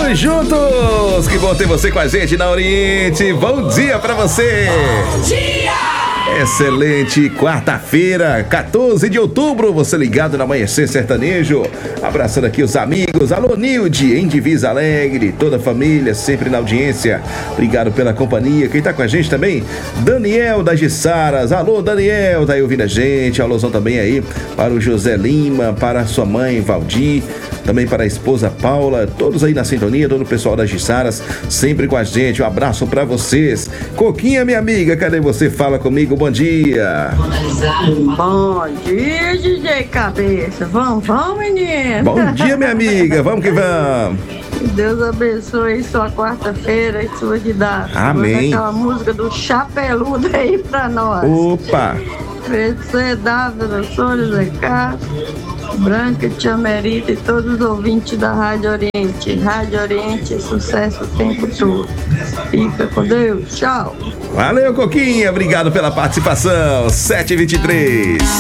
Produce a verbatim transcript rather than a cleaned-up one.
Vamos juntos! Que bom ter você com a gente na Oriente. Bom dia pra você! Bom dia! Excelente quarta-feira, quatorze de outubro, você ligado no Amanhecer Sertanejo. Abraçando aqui os amigos. Alô, Nilde, em Divisa Alegre, toda a família sempre na audiência. Obrigado pela companhia. Quem tá com a gente também? Daniel das Gissaras. Alô, Daniel, tá aí ouvindo a gente. Alôzão também aí para o José Lima, para a sua mãe Valdir, também para a esposa Paula, todos aí na sintonia, todo o pessoal das Gissaras, sempre com a gente. Um abraço pra vocês. Coquinha, minha amiga, cadê você? Fala comigo, bom dia. Bom dia, D J Cabeça. Vamos, vamos, menino. Bom dia, minha amiga, vamos que vamos. Que Deus abençoe sua quarta-feira e sua de dar. Amém. Aquela música do Chapeludo aí pra nós. Opa. Você, Dávila, Sônia, Zé Castro, Branca, Tia Merita e todos os ouvintes da Rádio Oriente. Rádio Oriente é sucesso o tempo todo. Fica com Deus. Tchau. Valeu, Coquinha. Obrigado pela participação. sete e vinte e três.